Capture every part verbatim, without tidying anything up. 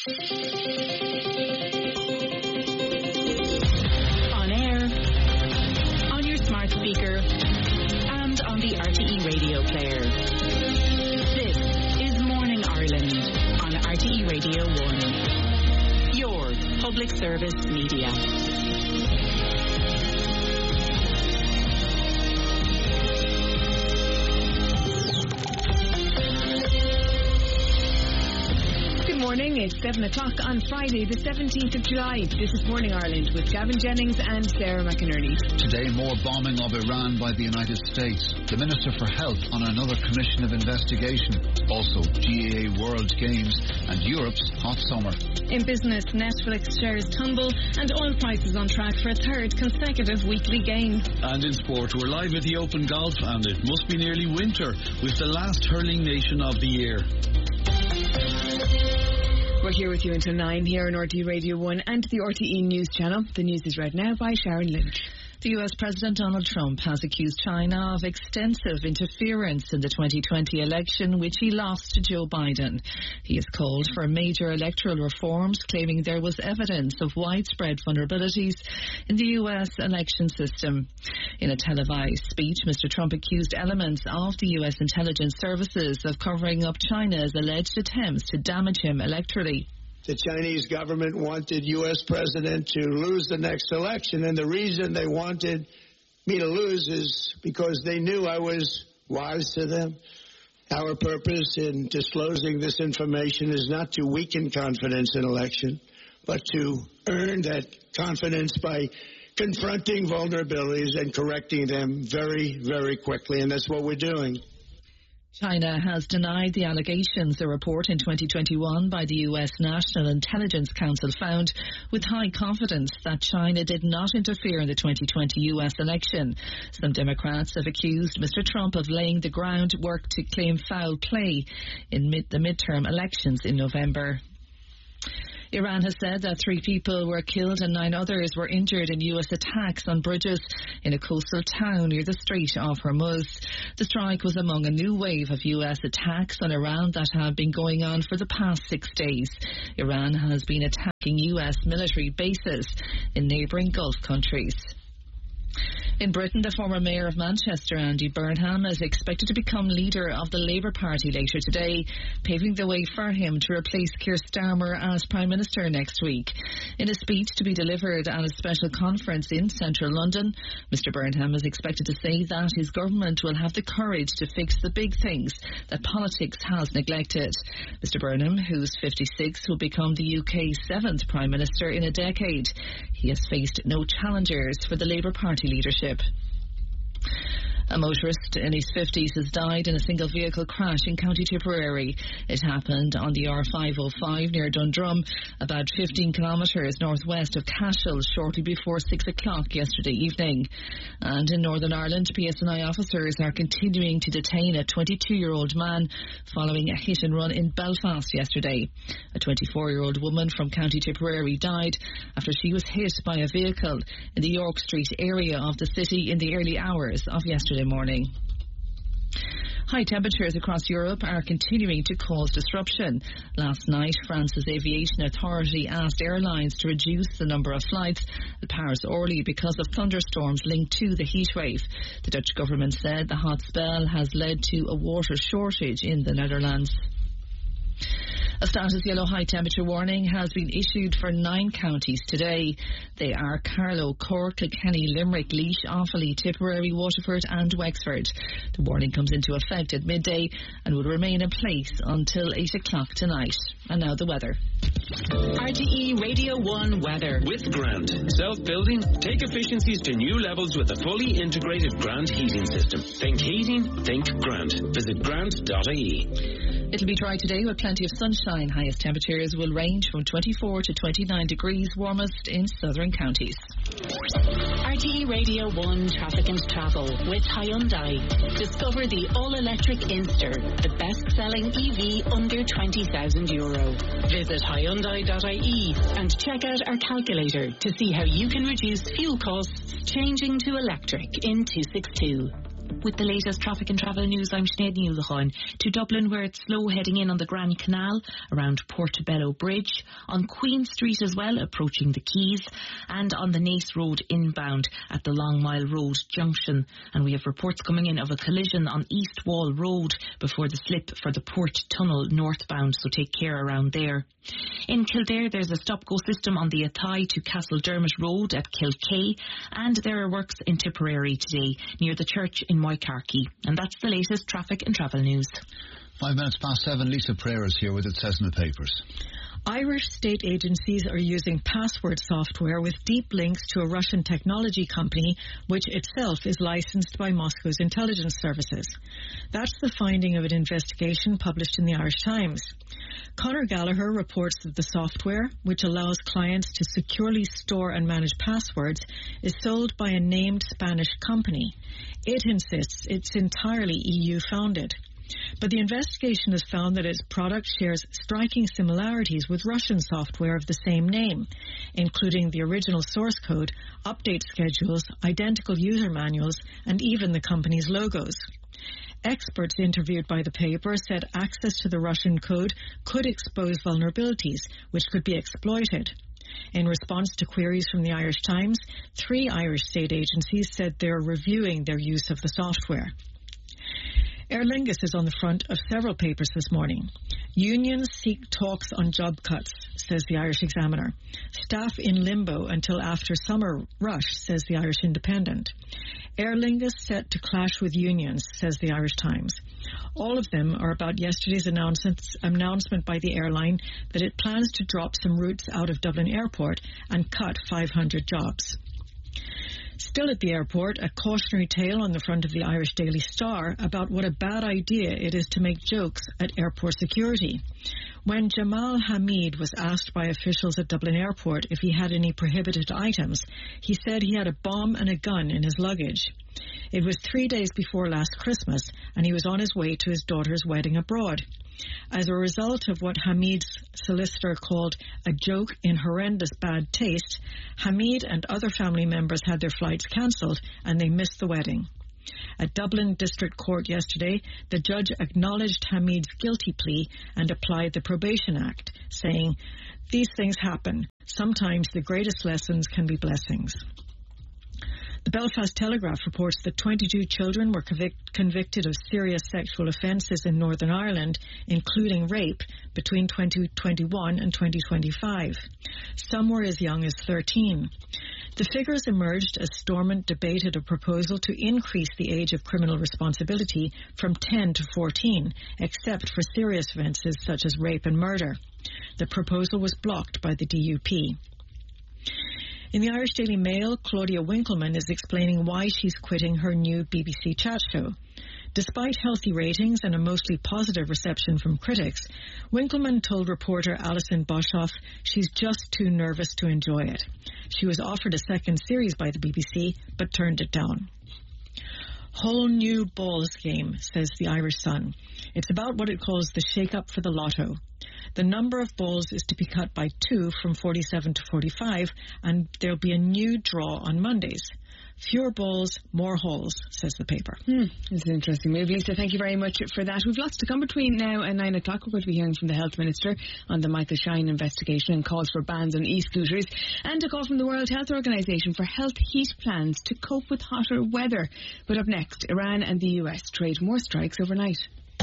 On air, on your smart speaker, and on the R T E radio player. This is Morning Ireland on R T E Radio one. Your public service media. Morning, it's seven o'clock on Friday the seventeenth of July. This is Morning Ireland with Gavin Jennings and Sarah McInerney. Today, more bombing of Iran by the United States. The Minister for Health on another commission of investigation. Also, G A A World Games and Europe's hot summer. In business, Netflix shares tumble and oil prices on track for a third consecutive weekly gain. And in sport, we're live at the Open Golf and it must be nearly winter with the last hurling nation of the year. We're here with you until nine here on R T E Radio one and the R T E News channel. The news is read now by Sharon Lynch. The U S President Donald Trump has accused China of extensive interference in the twenty twenty election, which he lost to Joe Biden. He has called for major electoral reforms, claiming there was evidence of widespread vulnerabilities in the U S election system. In a televised speech, Mister Trump accused elements of the U S intelligence services of covering up China's alleged attempts to damage him electorally. The Chinese government wanted U S president to lose the next election, and the reason they wanted me to lose is because they knew I was wise to them. Our purpose in disclosing this information is not to weaken confidence in election, but to earn that confidence by confronting vulnerabilities and correcting them very, very quickly, and that's what we're doing. China has denied the allegations a report in twenty twenty-one by the U S National Intelligence Council found with high confidence that China did not interfere in the twenty twenty U S election. Some Democrats have accused Mister Trump of laying the groundwork to claim foul play in mid- the midterm elections in November. Iran has said that three people were killed and nine others were injured in U S attacks on bridges in a coastal town near the Strait of Hormuz. The strike was among a new wave of U S attacks on Iran that have been going on for the past six days. Iran has been attacking U S military bases in neighbouring Gulf countries. In Britain, the former Mayor of Manchester, Andy Burnham, is expected to become leader of the Labour Party later today, paving the way for him to replace Keir Starmer as Prime Minister next week. In a speech to be delivered at a special conference in central London, Mister Burnham is expected to say that his government will have the courage to fix the big things that politics has neglected. Mister Burnham, who's fifty-six, will become the U K's seventh Prime Minister in a decade. He has faced no challengers for the Labour Party leadership. A motorist in his fifties has died in a single vehicle crash in County Tipperary. It happened on the R five oh five near Dundrum, about fifteen kilometres northwest of Cashel, shortly before six o'clock yesterday evening. And in Northern Ireland, P S N I officers are continuing to detain a twenty-two-year-old man following a hit and run in Belfast yesterday. A twenty-four-year-old woman from County Tipperary died after she was hit by a vehicle in the York Street area of the city in the early hours of yesterday morning. High temperatures across Europe are continuing to cause disruption. Last night, France's aviation authority asked airlines to reduce the number of flights at Paris-Orly because of thunderstorms linked to the heatwave. The Dutch government said the hot spell has led to a water shortage in the Netherlands. A status yellow high temperature warning has been issued for nine counties today. They are Carlow, Cork, Kilkenny, Limerick, Laois, Offaly, Tipperary, Waterford and Wexford. The warning comes into effect at midday and will remain in place until eight o'clock tonight. And now the weather. R T E Radio one weather. With Grant. Self-building? Take efficiencies to new levels with a fully integrated Grant heating system. Think heating, think Grant. Visit grant dot I E. It'll be dry today with plenty of sunshine. Highest temperatures will range from twenty-four to twenty-nine degrees, warmest in southern counties. R T E Radio one Traffic and Travel with Hyundai. Discover the all-electric Inster, the best-selling E V under twenty thousand euro. Visit Hyundai dot I E and check out our calculator to see how you can reduce fuel costs changing to electric in two six two. With the latest traffic and travel news, I'm Sinead Neil to Dublin, where it's slow heading in on the Grand Canal, around Portobello Bridge, on Queen Street as well, approaching the Quays, and on the Naas Road inbound at the Long Mile Road junction. And we have reports coming in of a collision on East Wall Road before the slip for the Port Tunnel northbound, so take care around there. In Kildare, there's a stop-go system on the Athy to Castledermot Road at Kilkay, and there are works in Tipperary today near the church in Moycarkey. And that's the latest traffic and travel news. Five minutes past seven, Lisa Prayer is here with it says in the papers. Irish state agencies are using password software with deep links to a Russian technology company, which itself is licensed by Moscow's intelligence services. That's the finding of an investigation published in the Irish Times. Conor Gallagher reports that the software, which allows clients to securely store and manage passwords, is sold by a named Spanish company. It insists it's entirely E U-founded. But the investigation has found that its product shares striking similarities with Russian software of the same name, including the original source code, update schedules, identical user manuals, and even the company's logos. Experts interviewed by the paper said access to the Russian code could expose vulnerabilities, which could be exploited. In response to queries from the Irish Times, three Irish state agencies said they're reviewing their use of the software. Aer Lingus is on the front of several papers this morning. Unions seek talks on job cuts, says the Irish Examiner. Staff in limbo until after summer rush, says the Irish Independent. Aer Lingus set to clash with unions, says the Irish Times. All of them are about yesterday's announcement by the airline that it plans to drop some routes out of Dublin Airport and cut five hundred jobs. Still at the airport, a cautionary tale on the front of the Irish Daily Star about what a bad idea it is to make jokes at airport security. When Jamal Hamid was asked by officials at Dublin Airport if he had any prohibited items, he said he had a bomb and a gun in his luggage. It was three days before last Christmas, and he was on his way to his daughter's wedding abroad. As a result of what Hamid's solicitor called a joke in horrendous bad taste, Hamid and other family members had their flights cancelled and they missed the wedding. At Dublin District Court yesterday, the judge acknowledged Hamid's guilty plea and applied the Probation Act, saying, "These things happen. Sometimes the greatest lessons can be blessings." The Belfast Telegraph reports that twenty-two children were convic- convicted of serious sexual offences in Northern Ireland, including rape, between twenty twenty-one and twenty twenty-five. Some were as young as thirteen. The figures emerged as Stormont debated a proposal to increase the age of criminal responsibility from ten to fourteen, except for serious offences such as rape and murder. The proposal was blocked by the D U P. In the Irish Daily Mail, Claudia Winkleman is explaining why she's quitting her new B B C chat show. Despite healthy ratings and a mostly positive reception from critics, Winkleman told reporter Alison Boshoff she's just too nervous to enjoy it. She was offered a second series by the B B C, but turned it down. Whole new balls game, says the Irish Sun. It's about what it calls the shake-up for the lotto. The number of balls is to be cut by two from forty-seven to forty-five, and there'll be a new draw on Mondays. Fewer balls, more holes, says the paper. Hmm, it's an interesting move. Lisa, thank you very much for that. We've lots to come between now and nine o'clock. We're going to be hearing from the Health Minister on the Michael Shine investigation and calls for bans on e-scooters, and a call from the World Health Organization for health heat plans to cope with hotter weather. But up next, Iran and the U S trade more strikes overnight.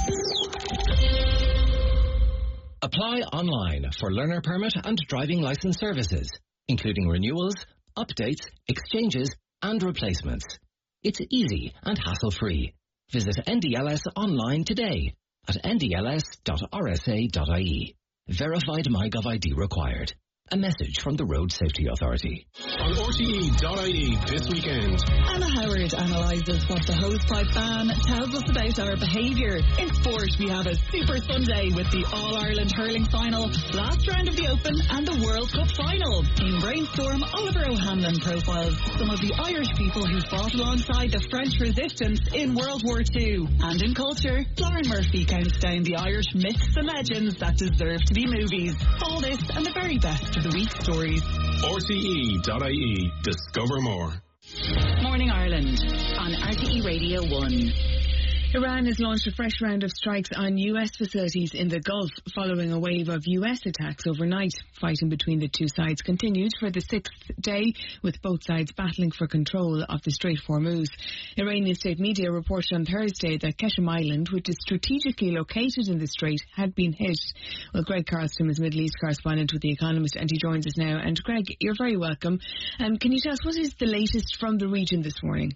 Apply online for learner permit and driving licence services, including renewals, updates, exchanges and replacements. It's easy and hassle-free. Visit N D L S online today at n d l s dot r s a dot i e. Verified MyGov I D required. A message from the Road Safety Authority. On R T E dot I E this weekend. Anna Howard analyses what the hosepipe ban tells us about our behaviour. In sport, we have a Super Sunday with the All-Ireland hurling final, last round of the Open and the World Cup final. In Brainstorm, Oliver O'Hanlon profiles some of the Irish people who fought alongside the French resistance in World War Two. And in culture, Lauren Murphy counts down the Irish myths and legends that deserve to be movies. All this and the very best of the week's stories. R T E dot I E. Discover more. Morning Ireland. Ireland on R T E Radio one. Iran has launched a fresh round of strikes on U S facilities in the Gulf following a wave of U S attacks overnight. Fighting between the two sides continued for the sixth day, with both sides battling for control of the Strait of Hormuz. Iranian state media reported on Thursday that Qeshm Island, which is strategically located in the strait, had been hit. Well, Greg Carlstrom is Middle East correspondent with The Economist, and he joins us now. And Greg, you're very welcome. Um, can you tell us what is the latest from the region this morning?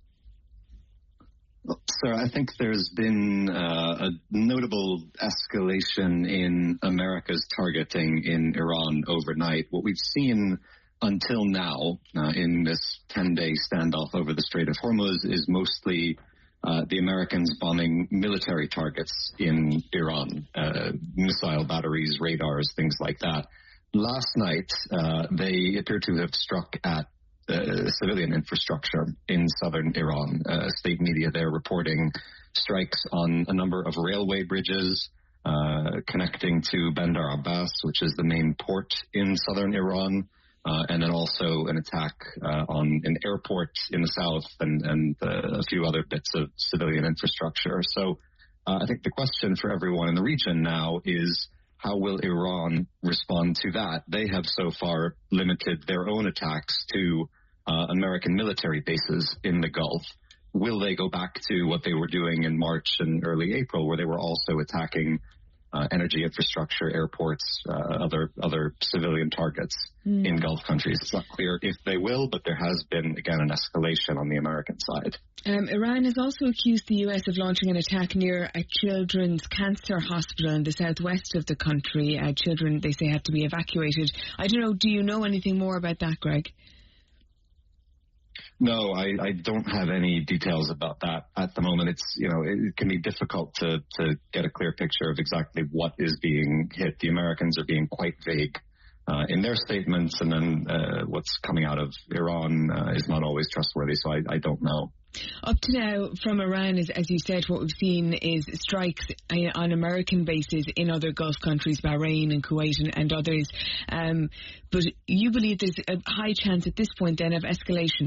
So I think there's been uh, a notable escalation in America's targeting in Iran overnight. What we've seen until now uh, in this ten-day standoff over the Strait of Hormuz is mostly uh, the Americans bombing military targets in Iran, uh, missile batteries, radars, things like that. Last night, uh, they appear to have struck at Uh, civilian infrastructure in southern Iran. Uh, state media there reporting strikes on a number of railway bridges uh, connecting to Bandar Abbas, which is the main port in southern Iran, uh, and then also an attack uh, on an airport in the south and, and uh, a few other bits of civilian infrastructure. So uh, I think the question for everyone in the region now is, how will Iran respond to that? They have so far limited their own attacks to uh, American military bases in the Gulf. Will they go back to what they were doing in March and early April, where they were also attacking uh, energy infrastructure, airports, uh, other other civilian targets mm. in Gulf countries? It's not clear if they will, but there has been, again, an escalation on the American side. Um, Iran has also accused the U S of launching an attack near a children's cancer hospital in the southwest of the country. Uh, children, they say, had to be evacuated. I don't know, do you know anything more about that, Greg? No, I, I don't have any details about that at the moment. It's, you know, it can be difficult to, to get a clear picture of exactly what is being hit. The Americans are being quite vague uh, in their statements, and then uh, what's coming out of Iran uh, is not always trustworthy, so I, I don't know. Up to now, from Iran, is, as you said, what we've seen is strikes on American bases in other Gulf countries, Bahrain and Kuwait and, and others. Um, but you believe there's a high chance at this point then of escalation?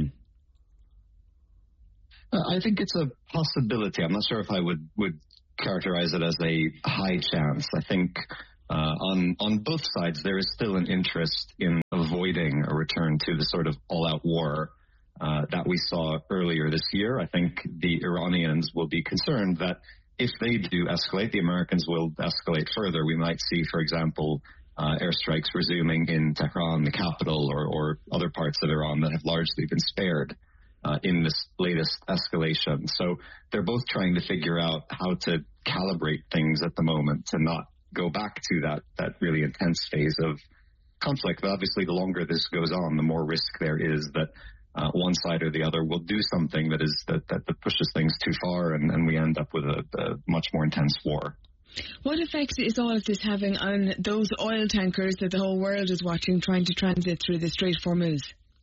Uh, I think it's a possibility. I'm not sure if I would, would characterize it as a high chance. I think uh, on on both sides there is still an interest in avoiding a return to the sort of all-out war uh, that we saw earlier this year. I think the Iranians will be concerned that if they do escalate, the Americans will escalate further. We might see, for example, uh, airstrikes resuming in Tehran, the capital, or, or other parts of Iran that have largely been spared Uh, in this latest escalation. So they're both trying to figure out how to calibrate things at the moment to not go back to that, that really intense phase of conflict. But obviously, the longer this goes on, the more risk there is that uh, one side or the other will do something that is that, that, that pushes things too far, and, and we end up with a, a much more intense war. What effect is all of this having on those oil tankers that the whole world is watching trying to transit through the Strait of Hormuz?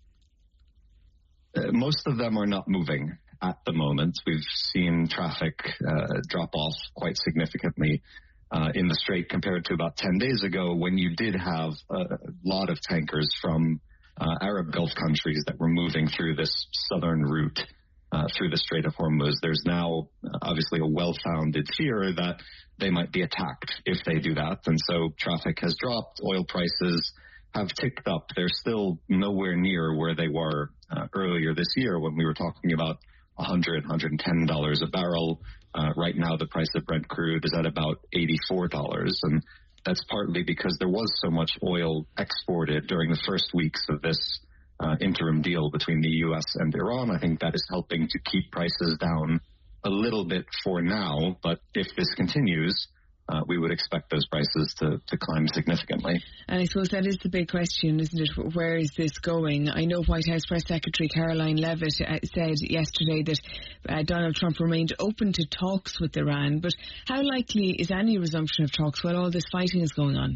Uh, most of them are not moving at the moment. We've seen traffic uh, drop off quite significantly uh, in the Strait compared to about ten days ago, when you did have a lot of tankers from uh, Arab Gulf countries that were moving through this southern route uh, through the Strait of Hormuz. There's now uh, obviously a well-founded fear that they might be attacked if they do that. And so traffic has dropped, oil prices have ticked up. They're still nowhere near where they were uh, earlier this year when we were talking about one hundred dollars, one hundred ten dollars a barrel. Uh, right now, the price of Brent crude is at about eighty-four dollars. And that's partly because there was so much oil exported during the first weeks of this uh, interim deal between the U S and Iran. I think that is helping to keep prices down a little bit for now. But if this continues, Uh, we would expect those prices to, to climb significantly. And I suppose that is the big question, isn't it? Where is this going? I know White House Press Secretary Caroline Leavitt uh, said yesterday that uh, Donald Trump remained open to talks with Iran, but how likely is any resumption of talks while all this fighting is going on?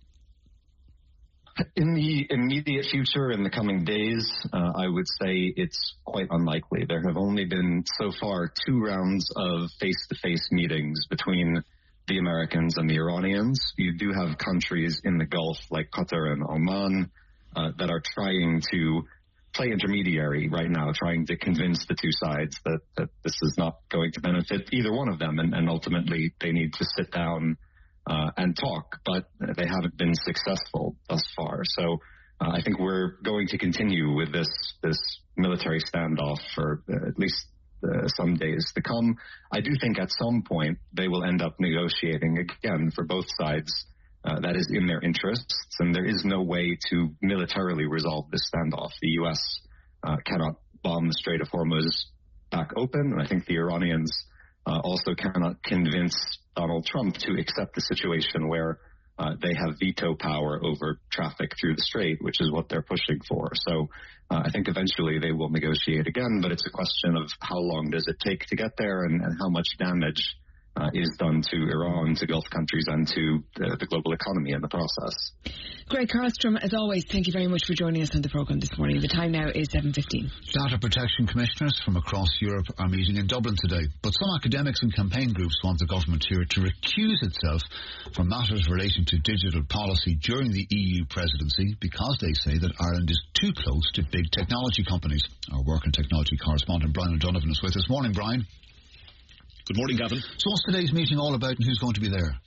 In the immediate future, in the coming days, uh, I would say it's quite unlikely. There have only been so far two rounds of face-to-face meetings between the Americans and the Iranians. You do have countries in the Gulf like Qatar and Oman uh, that are trying to play intermediary right now, trying to convince the two sides that, that this is not going to benefit either one of them, and, and ultimately they need to sit down uh, and talk, but they haven't been successful thus far. So uh, I think we're going to continue with this this military standoff for uh, at least uh, some days to come. I do think at some point they will end up negotiating again for both sides. Uh, that is in their interests, and there is no way to militarily resolve this standoff. The U S uh, cannot bomb the Strait of Hormuz back open, and I think the Iranians uh, also cannot convince Donald Trump to accept the situation where uh, they have veto power over traffic through the strait, which is what they're pushing for. So uh, I think eventually they will negotiate again, but it's a question of how long does it take to get there, and, and how much damage Uh, is done to Iran, to Gulf countries, and to uh, the global economy in the process. Greg Karlstrom, as always, thank you very much for joining us on the programme this morning. The time now is seven fifteen. Data protection commissioners from across Europe are meeting in Dublin today, but some academics and campaign groups want the government here to recuse itself from matters relating to digital policy during the E U presidency because they say that Ireland is too close to big technology companies. Our work and technology correspondent Brian O'Donovan is with us. Morning, Brian. Good morning, Gavin. So what's today's meeting all about, and who's going to be there?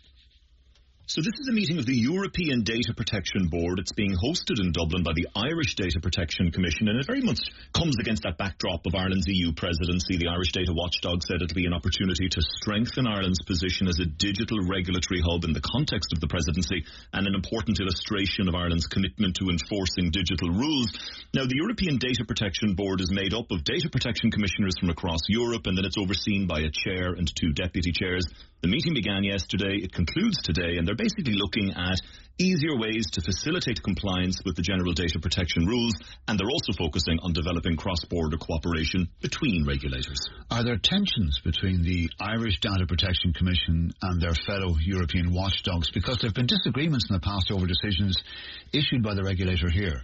So this is a meeting of the European Data Protection Board. It's being hosted in Dublin by the Irish Data Protection Commission, and it very much comes against that backdrop of Ireland's E U presidency. The Irish Data Watchdog said it'll be an opportunity to strengthen Ireland's position as a digital regulatory hub in the context of the presidency, and an important illustration of Ireland's commitment to enforcing digital rules. Now, the European Data Protection Board is made up of data protection commissioners from across Europe, and then it's overseen by a chair and two deputy chairs. The meeting began yesterday, it concludes today, and they're basically looking at easier ways to facilitate compliance with the general data protection rules, and they're also focusing on developing cross-border cooperation between regulators. Are there tensions between the Irish Data Protection Commission and their fellow European watchdogs? Because there have been disagreements in the past over decisions issued by the regulator here.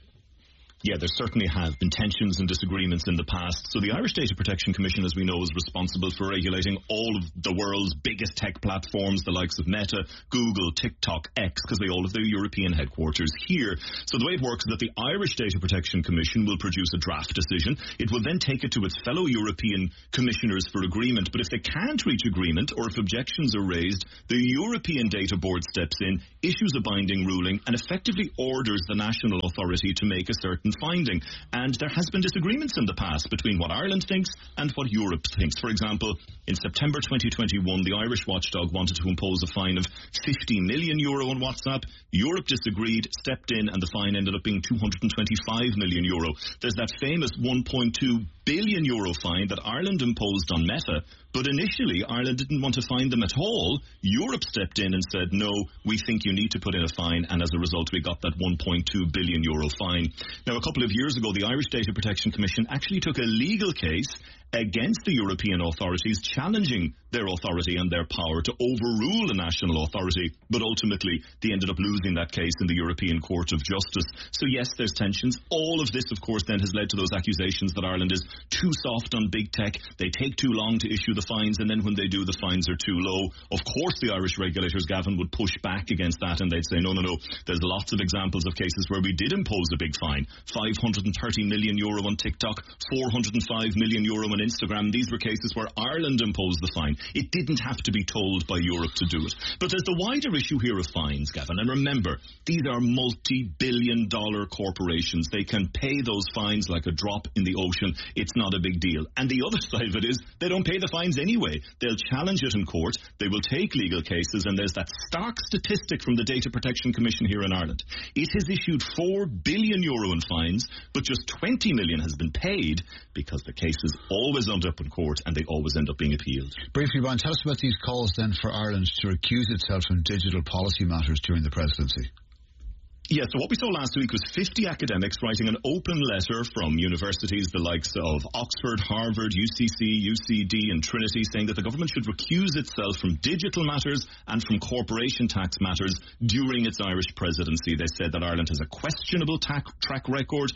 Yeah, there certainly have been tensions and disagreements in the past. So the Irish Data Protection Commission, as we know, is responsible for regulating all of the world's biggest tech platforms, the likes of Meta, Google, TikTok, X, because they all have their European headquarters here. So the way it works is that the Irish Data Protection Commission will produce a draft decision. It will then take it to its fellow European commissioners for agreement. But if they can't reach agreement, or if objections are raised, the European Data Board steps in, issues a binding ruling, and effectively orders the national authority to make a certain finding. And there has been disagreements in the past between what Ireland thinks and what Europe thinks. For example, in September twenty twenty-one, the Irish watchdog wanted to impose a fine of fifty million euro on WhatsApp. Europe disagreed, stepped in, and the fine ended up being two hundred twenty-five million euro. There's that famous one point two billion euro fine that Ireland imposed on Meta, but initially Ireland didn't want to fine them at all. Europe stepped in and said, no, we think you need to put in a fine, and as a result we got that one point two billion euro fine. Now, a couple of years ago, the Irish Data Protection Commission actually took a legal case against the European authorities, challenging their authority and their power to overrule a national authority, but ultimately they ended up losing that case in the European Court of Justice. So yes, there's tensions. All of this, of course, then has led to those accusations that Ireland is too soft on big tech, they take too long to issue the fines, and then when they do, the fines are too low. Of course, the Irish regulators, Gavin, would push back against that, and they'd say, no, no, no, there's lots of examples of cases where we did impose a big fine. five hundred thirty million euro on TikTok, four hundred five million euro on Instagram. These were cases where Ireland imposed the fine. It didn't have to be told by Europe to do it. But there's the wider issue here of fines, Gavin. And remember, these are multi-billion dollar corporations. They can pay those fines like a drop in the ocean. It's not a big deal. And the other side of it is they don't pay the fines anyway. They'll challenge it in court. They will take legal cases. And there's that stark statistic from the Data Protection Commission here in Ireland. It has issued four billion euro in fines, but just twenty million has been paid because the cases always end up in court and they always end up being appealed. Briefly, Brian, tell us about these calls then for Ireland to recuse itself from digital policy matters during the presidency. Yeah, so what we saw last week was fifty academics writing an open letter from universities the likes of Oxford, Harvard, U C C, U C D and Trinity, saying that the government should recuse itself from digital matters and from corporation tax matters during its Irish presidency. They said that Ireland has a questionable tax track record,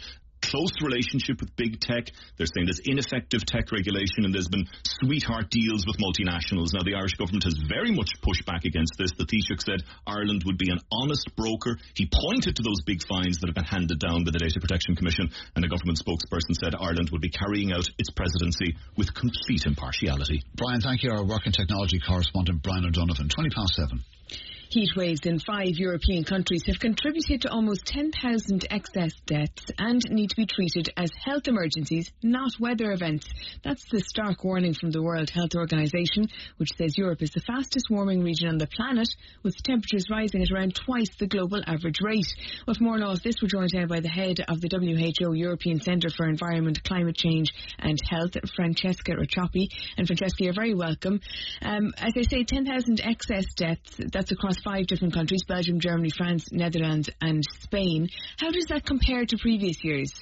close relationship with big tech. They're saying there's ineffective tech regulation and there's been sweetheart deals with multinationals. Now, the Irish government has very much pushed back against this. The Taoiseach said Ireland would be an honest broker. He pointed to those big fines that have been handed down by the Data Protection Commission, and the government spokesperson said Ireland would be carrying out its presidency with complete impartiality. Brian, thank you. Our work and technology correspondent, Brian O'Donovan. twenty past seven. Heat waves in five European countries have contributed to almost ten thousand excess deaths and need to be treated as health emergencies, not weather events. That's the stark warning from the World Health Organization, which says Europe is the fastest warming region on the planet, with temperatures rising at around twice the global average rate. With more on this, we're joined now by the head of the W H O European Centre for Environment, Climate Change and Health, Francesca Riccioppi. And Francesca, you're very welcome. Um, as I say, ten thousand excess deaths, that's across five different countries: Belgium, Germany, France, Netherlands and Spain. How does that compare to previous years?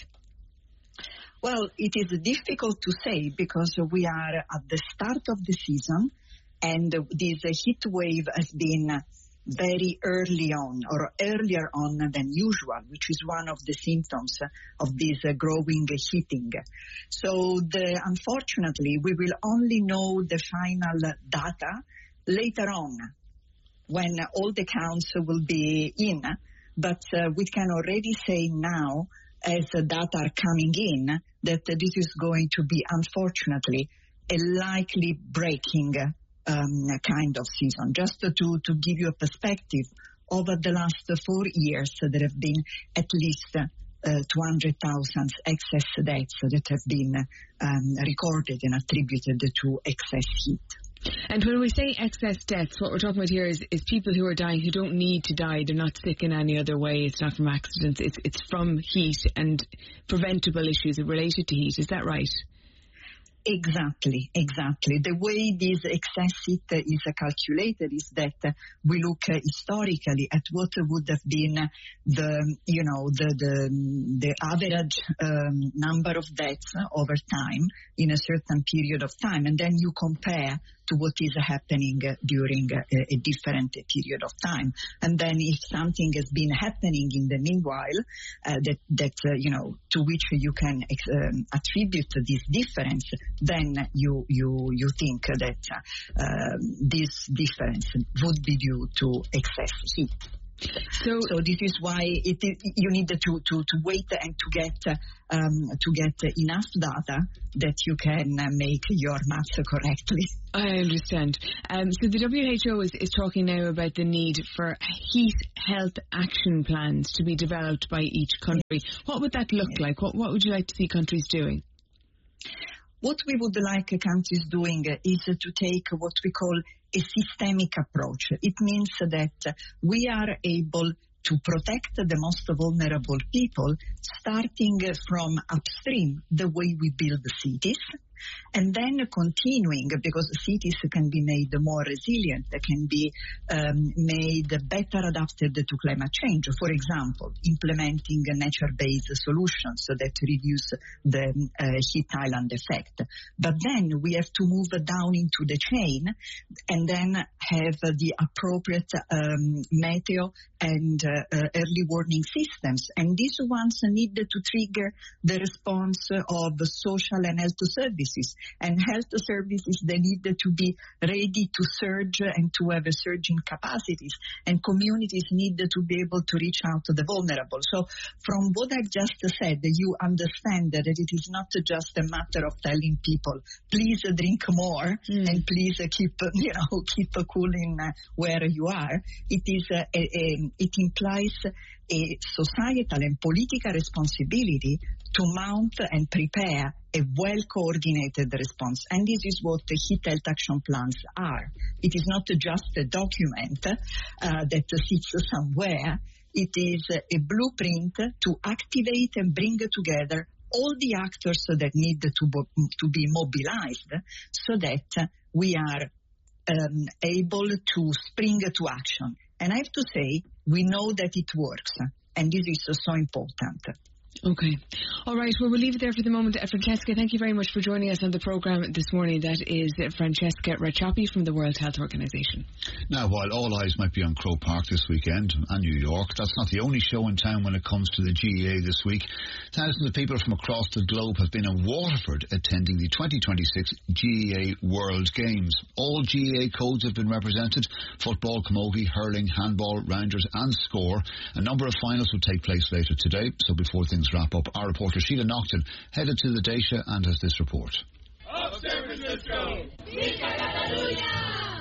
Well, it is difficult to say because we are at the start of the season and this heat wave has been very early on, or earlier on than usual, which is one of the symptoms of this growing heating. So the, unfortunately, we will only know the final data later on, when all the counts will be in, but uh, we can already say now, as the data are coming in, that uh, this is going to be, unfortunately, a likely breaking um, kind of season. Just to, to give you a perspective, over the last four years, uh, there have been at least uh, two hundred thousand excess deaths that have been um, recorded and attributed to excess heat. And when we say excess deaths, what we're talking about here is, is people who are dying who don't need to die. They're not sick in any other way. It's not from accidents. It's, it's from heat and preventable issues related to heat. Is that right? Exactly, exactly. The way this excess heat is calculated is that we look historically at what would have been the, you know, the the, the average um, number of deaths over time in a certain period of time, and then you compare to what is happening during a, a different period of time. And then if something has been happening in the meanwhile, uh, that, that uh, you know, to which you can um, attribute this difference, then you you you think that uh, uh, this difference would be due to excess heat. So, so this is why it is, you need to, to, to wait and to get um, to get enough data that you can make your maths correctly. I understand. Um, so the W H O is, is talking now about the need for heat health action plans to be developed by each country. What would that look like? What, what would you like to see countries doing? What we would like countries doing is to take what we call a systemic approach. It means that we are able to protect the most vulnerable people, starting from upstream, the way we build cities, and then continuing, because cities can be made more resilient, they can be um, made better adapted to climate change. For example, implementing nature-based solutions that reduce the uh, heat island effect. But then we have to move down into the chain and then have the appropriate um, meteo and uh, uh, early warning systems. And these ones need to trigger the response of social and health services. And health services, they need to be ready to surge and to have a surging capacities. And communities need to be able to reach out to the vulnerable. So from what I've just said, you understand that it is not just a matter of telling people, please drink more mm. and please keep, you know, keep cooling where you are. It is, a, a, it implies a societal and political responsibility to mount and prepare a well-coordinated response. And this is what the heat health action plans are. It is not just a document uh, that sits somewhere. It is a blueprint to activate and bring together all the actors that need to, to be mobilized so that we are um, able to spring to action. And I have to say, we know that it works, and this is so important. Okay. All right, well, we'll leave it there for the moment. Uh, Francesca, thank you very much for joining us on the programme this morning. That is uh, Francesca Raccioppi from the World Health Organization. Now, while all eyes might be on Croke Park this weekend and New York, that's not the only show in town when it comes to the G A A this week. Thousands of people from across the globe have been in Waterford attending the twenty twenty-six G A A World Games. All G A A codes have been represented: football, camogie, hurling, handball, rounders and score. A number of finals will take place later today, so before things wrap up, our reporter Sheila Nocton headed to the Dacia and has this report. Up San Francisco! Viva Catalunya!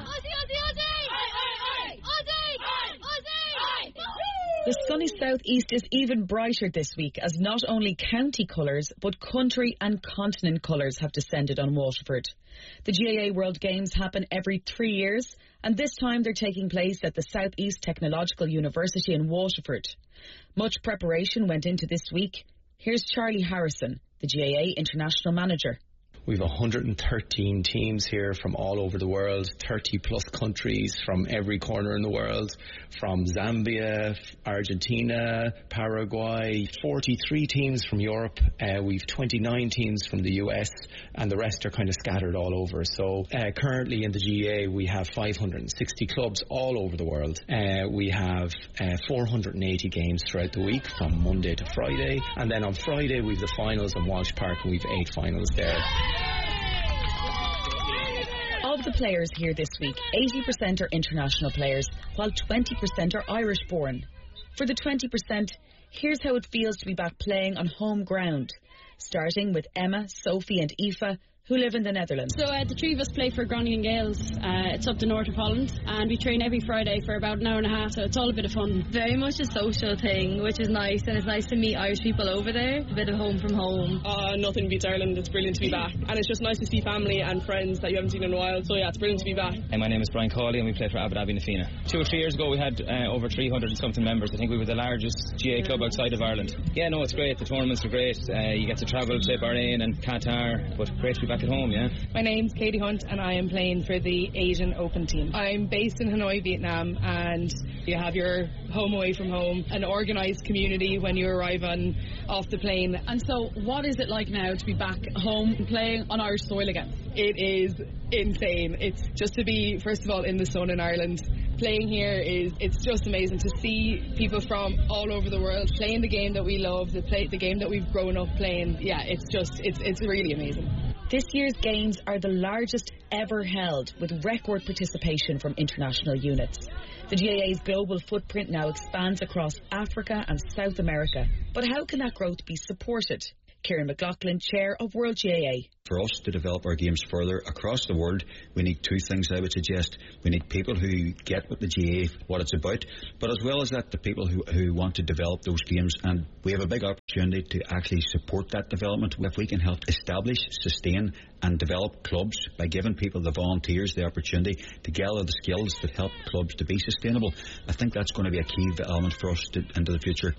The sunny southeast is even brighter this week as not only county colours but country and continent colours have descended on Waterford. The G A A World Games happen every three years and this time they're taking place at the South East Technological University in Waterford. Much preparation went into this week. Here's Charlie Harrison, the G A A International Manager. We've one hundred thirteen teams here from all over the world, thirty plus countries from every corner in the world, from Zambia, Argentina, Paraguay, forty-three teams from Europe, uh, we've twenty-nine teams from the U S, and the rest are kind of scattered all over. So uh, currently in the G A A we have five hundred sixty clubs all over the world. Uh, we have uh, four hundred eighty games throughout the week from Monday to Friday, and then on Friday we've the finals in Walsh Park and we've eight finals there. Of the players here this week, eighty percent are international players, while twenty percent are Irish-born. For the twenty percent, here's how it feels to be back playing on home ground, starting with Emma, Sophie and Aoife, who live in the Netherlands. So uh, the three of us play for Groningen Gales. Uh, it's up the north of Holland, and we train every Friday for about an hour and a half, so it's all a bit of fun. Very much a social thing, which is nice, and it's nice to meet Irish people over there. A bit of home from home. Uh, nothing beats Ireland. It's brilliant to be back, and it's just nice to see family and friends that you haven't seen in a while. So yeah, it's brilliant to be back. Hey, my name is Brian Cawley, and we play for Abu Dhabi Nafina. Two or three years ago, we had uh, over three hundred and something members. I think we were the largest G A A club outside of Ireland. Yeah, no, it's great. The tournaments are great. Uh, you get to travel to Bahrain and Qatar, but great to be back at home. Yeah. My name's Katie Hunt and I am playing for the Asian Open team. I'm based in Hanoi, Vietnam, and you have your home away from home, an organised community when you arrive on off the plane. And so what is it like now to be back home and playing on Irish soil again? It is insane. It's just to be, first of all, in the sun in Ireland. Playing here is, it's just amazing to see people from all over the world playing the game that we love, the play, the game that we've grown up playing. Yeah, it's just, it's it's really amazing. This year's games are the largest ever held, with record participation from international units. The G A A's global footprint now expands across Africa and South America. But how can that growth be supported? Kieran McLaughlin, Chair of World G A A. For us to develop our games further across the world, we need two things, I would suggest. We need people who get what the G A A, what it's about, but as well as that, the people who, who want to develop those games. And we have a big opportunity to actually support that development. If we can help establish, sustain and develop clubs by giving people, the volunteers, the opportunity to gather the skills that help clubs to be sustainable, I think that's going to be a key element for us to, into the future.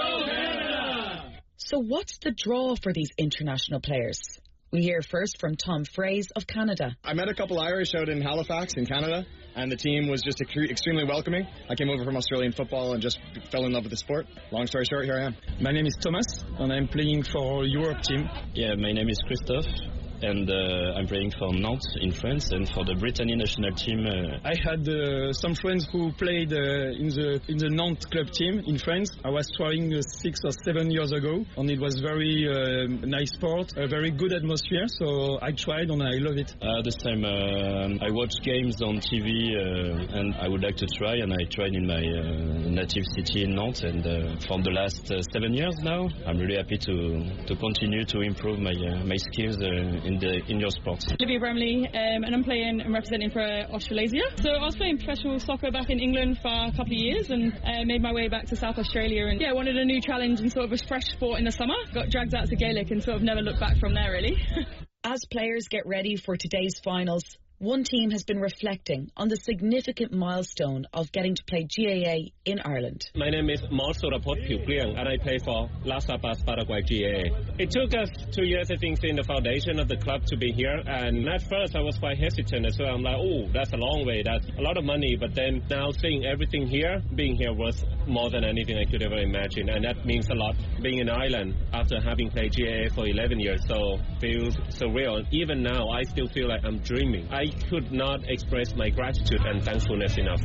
So what's the draw for these international players? We hear first from Tom Fraze of Canada. I met a couple Irish out in Halifax in Canada, and the team was just extremely welcoming. I came over from Australian football and just fell in love with the sport. Long story short, here I am. My name is Thomas, and I'm playing for Europe team. Yeah, my name is Christophe, and uh, I'm playing for Nantes in France and for the Brittany national team. Uh... I had uh, some friends who played uh, in the in the Nantes club team in France. I was trying uh, six or seven years ago, and it was very uh, nice sport, a very good atmosphere. So I tried and I love it. Uh, this time uh, I watch games on T V, uh, and I would like to try. And I tried in my uh, native city in Nantes, and uh, for the last uh, seven years now, I'm really happy to to continue to improve my uh, my skills. Uh, in the in your sport. Olivia Bramley, um, and I'm playing and representing for Australasia. So I was playing professional soccer back in England for a couple of years and uh, made my way back to South Australia, and yeah, wanted a new challenge and sort of a fresh sport in the summer. Got dragged out to Gaelic and sort of never looked back from there really. As players get ready for today's finals, one team has been reflecting on the significant milestone of getting to play G A A in Ireland. My name is Malsurapot Pugliang and I play for Las Tapas Paraguay G A A. It took us two years, I think, in the foundation of the club to be here, and at first I was quite hesitant as well. I'm like, oh, that's a long way, that's a lot of money, but then now seeing everything here, being here was more than anything I could ever imagine, and that means a lot. Being in Ireland after having played G A A for eleven years, so feels surreal. Even now, I still feel like I'm dreaming. I could not express my gratitude and thankfulness enough.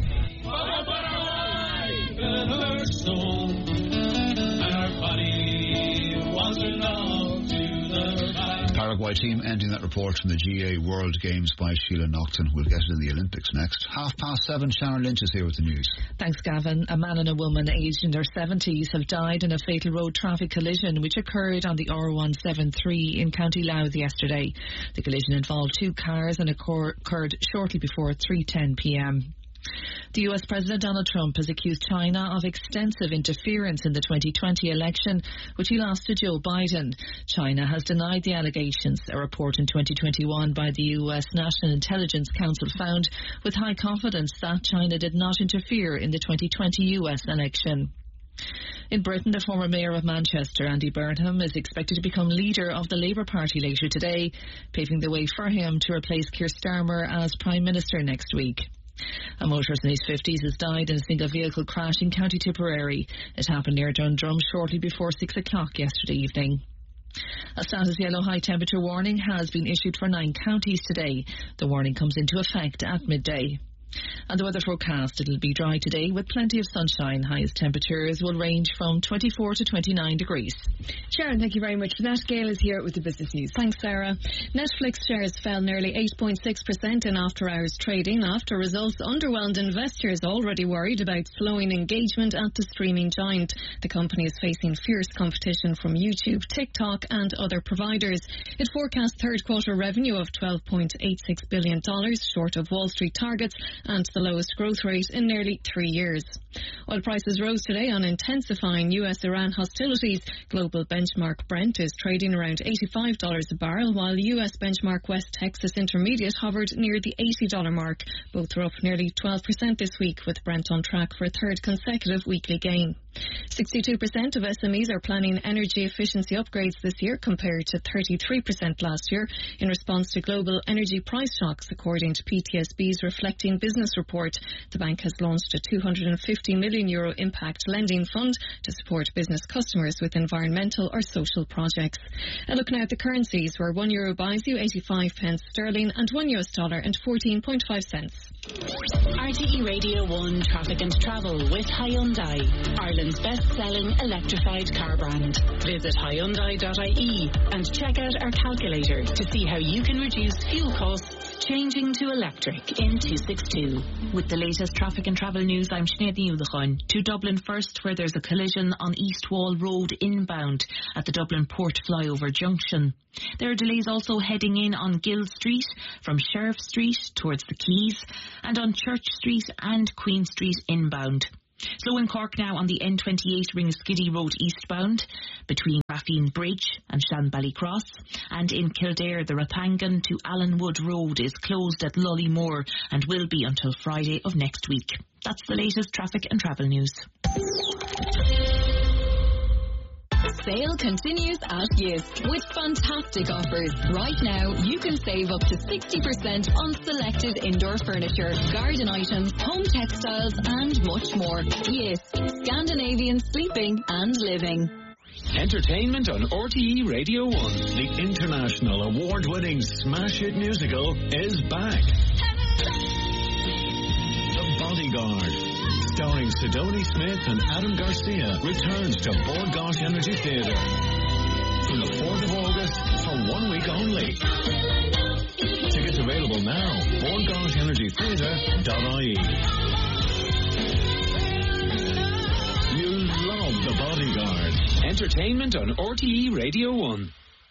Paraguay team ending that report from the G A A World Games by Sheila Naughton. We'll get it in the Olympics next. Half past seven, Sharon Lynch is here with the news. Thanks, Gavin. A man and a woman aged in their seventies have died in a fatal road traffic collision which occurred on the R one seventy-three in County Louth yesterday. The collision involved two cars and occurred shortly before three ten p m. The U S President Donald Trump has accused China of extensive interference in the twenty twenty election, which he lost to Joe Biden. China has denied the allegations. A report in twenty twenty-one by the U S National Intelligence Council found with high confidence that China did not interfere in the twenty twenty U S election. In Britain, the former mayor of Manchester, Andy Burnham, is expected to become leader of the Labour Party later today, paving the way for him to replace Keir Starmer as Prime Minister next week. A motorist in his fifties has died in a single vehicle crash in County Tipperary. It happened near Dundrum shortly before six o'clock yesterday evening. A status yellow high temperature warning has been issued for nine counties today. The warning comes into effect at midday. And the weather forecast, it'll be dry today with plenty of sunshine. Highest temperatures will range from twenty-four to twenty-nine degrees. Sharon, thank you very much for that. Gail is here with the business news. Thanks, Sarah. Netflix shares fell nearly eight point six percent in after-hours trading after results underwhelmed investors already worried about slowing engagement at the streaming giant. The company is facing fierce competition from YouTube, TikTok and other providers. It forecast third quarter revenue of twelve point eight six billion dollars, short of Wall Street targets, and the lowest growth rate in nearly three years. Oil prices rose today on intensifying U S Iran hostilities. Global benchmark Brent is trading around eighty-five dollars a barrel, while U S benchmark West Texas Intermediate hovered near the eighty dollars mark. Both are up nearly twelve percent this week, with Brent on track for a third consecutive weekly gain. sixty-two percent of S M Es are planning energy efficiency upgrades this year compared to thirty-three percent last year in response to global energy price shocks, according to P T S B's Reflecting Business report. The bank has launched a two hundred fifty million euro impact lending fund to support business customers with environmental or social projects. And look now at the currencies, where one euro buys you eighty-five pence sterling and one U S dollar and fourteen point five cents. R T E Radio one Traffic and Travel with Hyundai, Ireland's best-selling electrified car brand. Visit Hyundai dot I E and check out our calculator to see how you can reduce fuel costs changing to electric in two sixty-two. With the latest traffic and travel news, I'm Sinead Newlachon. To Dublin first, where there's a collision on East Wall Road inbound at the Dublin Port Flyover Junction. There are delays also heading in on Gill Street from Sheriff Street towards the Quays, and on Church Street and Queen Street inbound. Slow in Cork now on the N twenty-eight Ringskiddy Road eastbound between Raffine Bridge and Shanballycross, and in Kildare the Rathangan to Allenwood Road is closed at Lullymore and will be until Friday of next week. That's the latest traffic and travel news. Sale continues at Jysk with fantastic offers. Right now, you can save up to sixty percent on selected indoor furniture, garden items, home textiles, and much more. Jysk, Scandinavian sleeping and living. Entertainment on R T E Radio one. The international award-winning smash hit musical is back. The Bodyguard, starring Sidonie Smith and Adam Garcia, returns to Bord Gáis Energy Theatre from the fourth of August for one week only. Tickets available now. bord gáis energy theatre dot I E. You love The Bodyguard. Entertainment on R T E Radio one.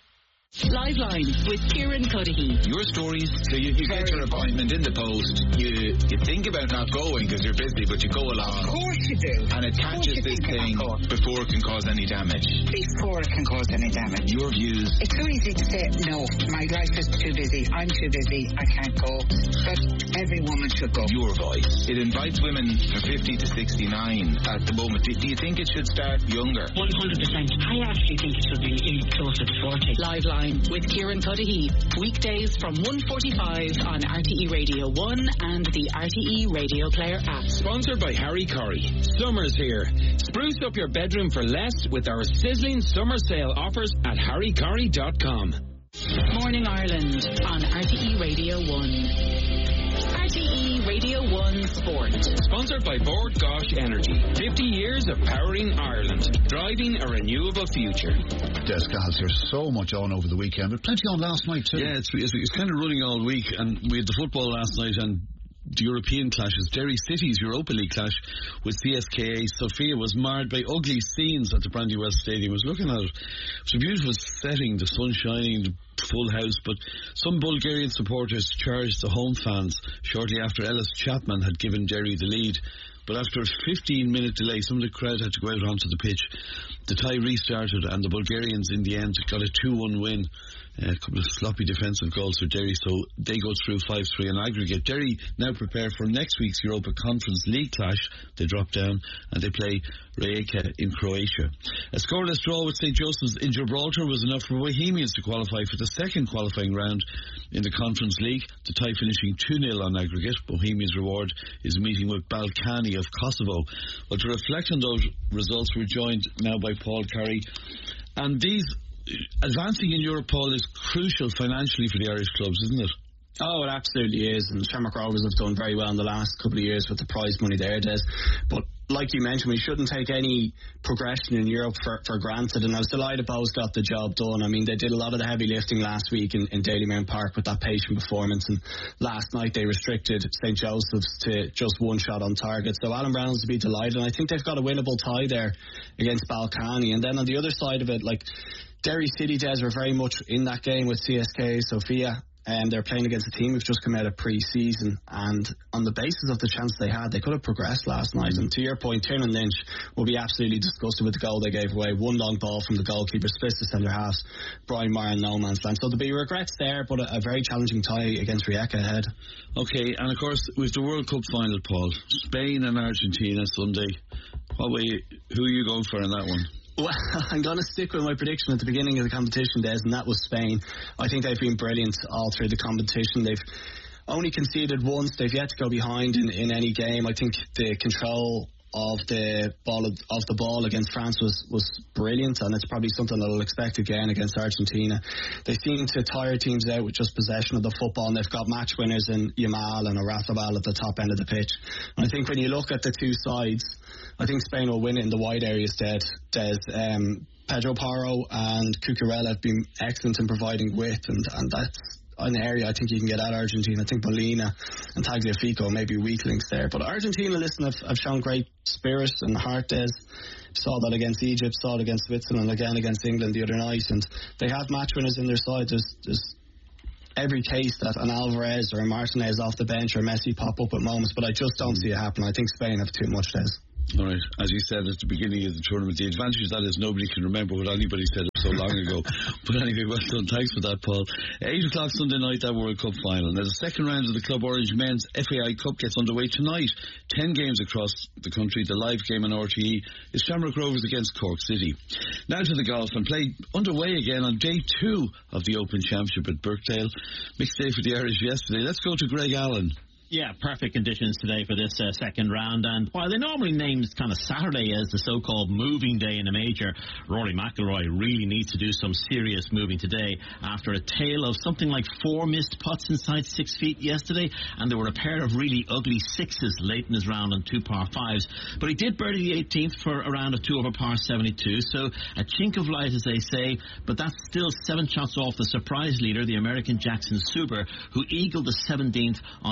Liveline with Kieran Cuddihy. Your stories, so you, you get your appointment in the post, you you think about not going because you're busy, but you go along. Of course you do. And it catches this thing before it can cause any damage. Before it can cause any damage. Your views. It's so easy to say, no, my life is too busy, I'm too busy, I can't go. But every woman should go. Your voice. It invites women from fifty to sixty-nine at the moment. Do, do you think it should start younger? one hundred percent. I actually think it should be closer to forty. Liveline with Kieran Cuddihy. Weekdays from one forty-five on R T E Radio one and the R T E Radio Player app. Sponsored by Harry Curry. Summer's here. Spruce up your bedroom for less with our sizzling summer sale offers at harry curry dot com. Morning Ireland on R T E Radio one. R T E Radio one Sport. Sponsored by Bord Gosh Energy. fifty years of powering Ireland. Driving a renewable future. Des Gals, there's so much on over the weekend, but plenty on last night too. Yeah, it's, it's, it's kind of running all week, and we had the football last night and the European clashes. Derry City's Europa League clash with C S K A Sofia was marred by ugly scenes at the Brandywell Stadium. I was looking at it. It was a beautiful setting, the sun shining, the full house, but some Bulgarian supporters charged the home fans shortly after Ellis Chapman had given Derry the lead. But after a fifteen minute delay, some of the crowd had to go out onto the pitch. The tie restarted and the Bulgarians in the end got a two one win. A couple of sloppy defensive goals for Derry, so they go through five three on aggregate. Derry now prepare for next week's Europa Conference League clash. They drop down and they play Rijeka in Croatia. A scoreless draw with Saint Joseph's in Gibraltar was enough for Bohemians to qualify for the second qualifying round in the Conference League, the tie finishing two nil on aggregate. Bohemians' reward is meeting with Balkany of Kosovo. Well, to reflect on those results, we're joined now by Paul Carey. And these advancing in Europe, Paul, is crucial financially for the Irish clubs, isn't it? Oh, it absolutely is, and Shamrock Rovers have done very well in the last couple of years with the prize money there, Des. But like you mentioned, we shouldn't take any progression in Europe for, for granted, and I was delighted Bows got the job done. I mean, they did a lot of the heavy lifting last week in, in Dalymount Park with that patient performance, and last night they restricted Saint Joseph's to just one shot on target. So Alan Brown's to be delighted, and I think they've got a winnable tie there against Balkany. And then on the other side of it, like Derry City, Des, are very much in that game with C S K A Sofia. And they're playing against a team who've just come out of pre-season, and on the basis of the chance they had, they could have progressed last night. And to your point, Tiernan Lynch will be absolutely disgusted with the goal they gave away. One long ball from the goalkeeper, splits the centre halves. Brian Maher in no man's land. So there'll be regrets there, but a, a very challenging tie against Rijeka ahead. Okay, and of course with the World Cup final, Paul, Spain and Argentina Sunday. What way? Who are you going for in that one? Well, I'm going to stick with my prediction at the beginning of the competition, Des, and that was Spain. I think they've been brilliant all through the competition. They've only conceded once. They've yet to go behind in, in any game. I think the control of the ball of, of the ball against France was, was brilliant, and it's probably something that I'll expect again against Argentina. They seem to tire teams out with just possession of the football, and they've got match winners in Yamal and Oyarzabal at the top end of the pitch. And I think when you look at the two sides, I think Spain will win it in the wide areas, Des. Des. Um, Pedro Porro and Cucurella have been excellent in providing width, and, and that's an area I think you can get at Argentina. I think Molina and Tagliafico may be weak links there. But Argentina, listen, have, have shown great spirit and heart, Des. Saw that against Egypt, saw it against Switzerland, again against England the other night, and they have match winners in their side. There's, there's every case that an Alvarez or a Martinez off the bench or Messi pop up at moments, but I just don't see it happen. I think Spain have too much, Des. All right, as you said at the beginning of the tournament, the advantage of that is nobody can remember what anybody said so long ago. But anyway, well done. Thanks for that, Paul. eight o'clock Sunday night, that World Cup final. Now, the second round of the Club Orange Men's F A I Cup gets underway tonight. Ten games across the country. The live game on R T E is Shamrock Rovers against Cork City. Now to the golf, and play underway again on day two of the Open Championship at Birkdale. Mixed day for the Irish yesterday. Let's go to Greg Allen. Yeah, perfect conditions today for this uh, second round. And while they normally name kind of Saturday as the so-called moving day in a major, Rory McIlroy really needs to do some serious moving today after a tale of something like four missed putts inside six feet yesterday, and there were a pair of really ugly sixes late in his round on two par fives. But he did birdie the eighteenth for around a two over par seventy-two, so a chink of light, as they say, but that's still seven shots off the surprise leader, the American Jackson Suber, who eagled the seventeenth en route to a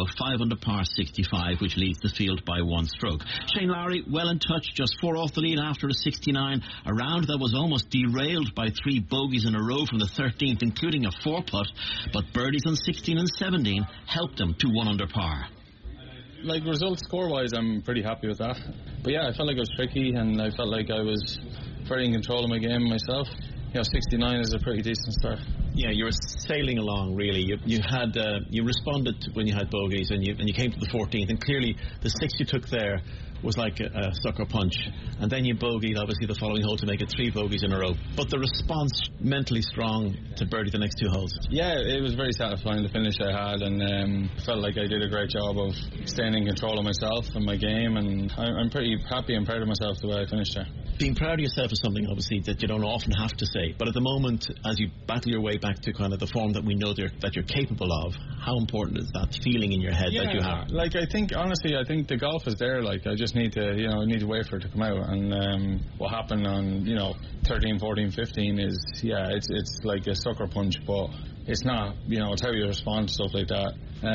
now five under par sixty-five, which leads the field by one stroke. Shane Lowry well in touch, just four off the lead after a sixty-nine. A round that was almost derailed by three bogeys in a row from the thirteenth, including a four putt, but birdies on sixteen and seventeen helped him to one under par. Like, result score-wise, I'm pretty happy with that. But yeah, I felt like it was tricky, and I felt like I was very in control of my game myself. You know, sixty-nine is a pretty decent start. Yeah, you were sailing along, really. You, you had uh, you responded when you had bogeys, and you and you came to the fourteenth, and clearly the six you took there was like a, a sucker punch, and then you bogeyed obviously the following hole to make it three bogeys in a row. But the response mentally strong to birdie the next two holes. Yeah, it was very satisfying, the finish I had, and um, felt like I did a great job of staying in control of myself and my game, and I, I'm pretty happy and proud of myself the way I finished there. Being proud of yourself is something obviously that you don't often have to say, but at the moment, as you battle your way back to kind of the form that we know that you're, that you're capable of, how important is that feeling in your head yeah, that you have? Like, I think honestly I think the golf is there. Like, I just need to, you know, I need to wait for it to come out, and um, what happened on, you know, thirteen, fourteen, fifteen is, yeah, it's it's like a sucker punch, but it's not, you know, it's how you respond to stuff like that.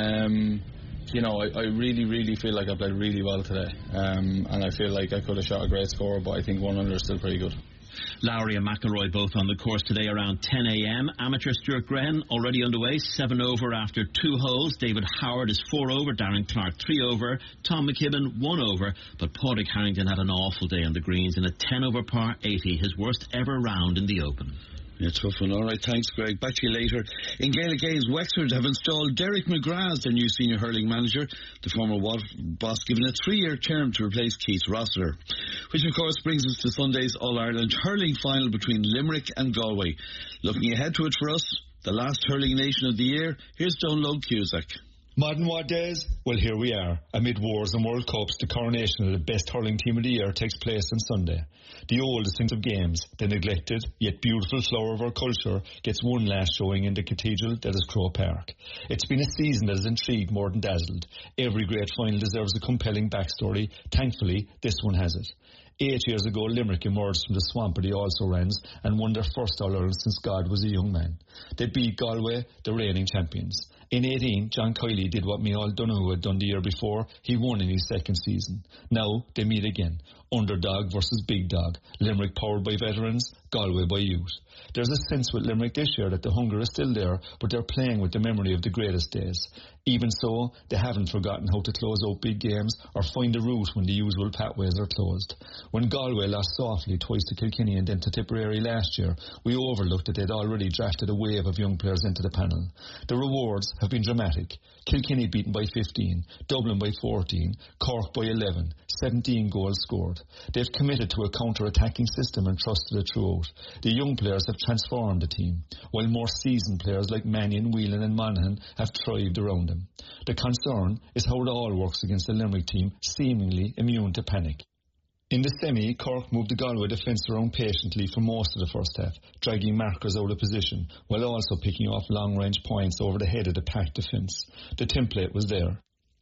Um You know, I, I really, really feel like I played really well today, um, and I feel like I could have shot a great score, but I think one under is still pretty good. Lowry and McIlroy both on the course today around ten a.m. Amateur Stuart Graham already underway, seven over after two holes. David Howard is four over, Darren Clark three over, Tom McKibben one over, but Padraig Harrington had an awful day on the greens in a ten over par eighty, his worst ever round in the Open. Yeah, tough one. All right, thanks, Greg. Back to you later. In Gaelic Games, Wexford have installed Derek McGrath as their new senior hurling manager, the former boss given a three-year term to replace Keith Rossiter. Which, of course, brings us to Sunday's All-Ireland hurling final between Limerick and Galway. Looking ahead to it for us, the last hurling nation of the year, here's Donald Cusack. Modern what days? Well, here we are. Amid wars and World Cups, the coronation of the best hurling team of the year takes place on Sunday. The oldest of games, the neglected yet beautiful flower of our culture, gets one last showing in the cathedral that is Croke Park. It's been a season that has intrigued more than dazzled. Every great final deserves a compelling backstory. Thankfully, this one has it. Eight years ago, Limerick emerged from the swamp of the also-rans and won their first All-Ireland since God was a young man. They beat Galway, the reigning champions. In eighteen, John Kiley did what Micheál Donoghue had done the year before. He won in his second season. Now, they meet again. Underdog versus big dog. Limerick powered by veterans, Galway by youth. There's a sense with Limerick this year that the hunger is still there, but they're playing with the memory of the greatest days. Even so, they haven't forgotten how to close out big games or find a route when the usual pathways are closed. When Galway lost softly twice to Kilkenny and then to Tipperary last year, we overlooked that they'd already drafted a wave of young players into the panel. The rewards have been dramatic. Kilkenny beaten by fifteen, Dublin by fourteen, Cork by eleven, seventeen goals scored. They've committed to a counter-attacking system and trusted it throughout. The young players have transformed the team, while more seasoned players like Mannion, Whelan and Monaghan have thrived around them. The concern is how it all works against a Limerick team seemingly immune to panic. In the semi, Cork moved the Galway defence around patiently for most of the first half, dragging markers out of position, while also picking off long-range points over the head of the packed defence. The template was there.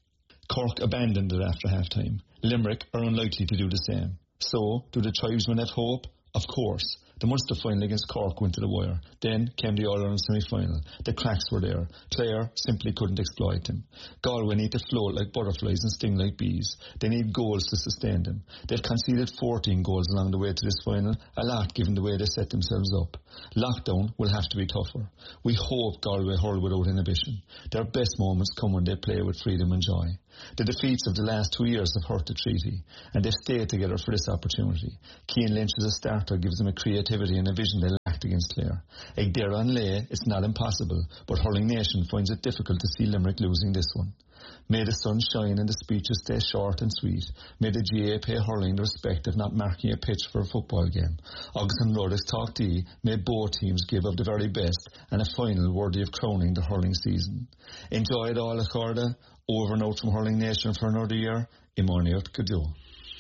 Cork abandoned it after half-time. Limerick are unlikely to do the same. So, do the tribesmen have hope? Of course. The Munster final against Cork went to the wire. Then came the All-Ireland semi-final. The cracks were there. Clare simply couldn't exploit them. Galway need to float like butterflies and sting like bees. They need goals to sustain them. They've conceded fourteen goals along the way to this final, a lot given the way they set themselves up. Lockdown will have to be tougher. We hope Galway hurl without inhibition. Their best moments come when they play with freedom and joy. The defeats of the last two years have hurt the treaty, and they've stayed together for this opportunity. Cian Lynch as a starter gives them a creativity and a vision they lacked against Clare. Ag Dara and Lay, it's not impossible, but Hurling Nation finds it difficult to see Limerick losing this one. May the sun shine and the speeches stay short and sweet. May the G A A pay hurling the respect of not marking a pitch for a football game. August and Roddick's talk to you. May both teams give of the very best and a final worthy of crowning the hurling season. Enjoy it all, Accorda. Over and out from Hurling Nation for another year. Imoniot Kado.